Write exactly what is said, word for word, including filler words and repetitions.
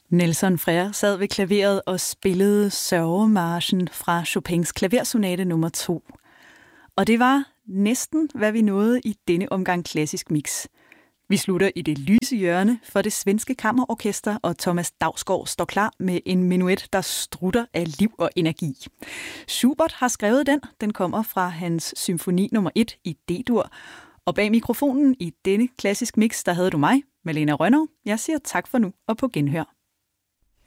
Nelson Frère sad ved klaveret og spillede sørgemarchen fra Chopins klaversonate nummer to. Og det var næsten, hvad vi nåede i denne omgang Klassisk Mix. Vi slutter i det lyse hjørne, for det svenske kammerorkester, og Thomas Dausgaard står klar med en menuet, der strutter af liv og energi. Schubert har skrevet den. Den kommer fra hans symfoni nummer et i D-dur. Og bag mikrofonen i denne Klassisk Mix, der havde du mig, Malene Rønnow. Jeg siger tak for nu og på genhør.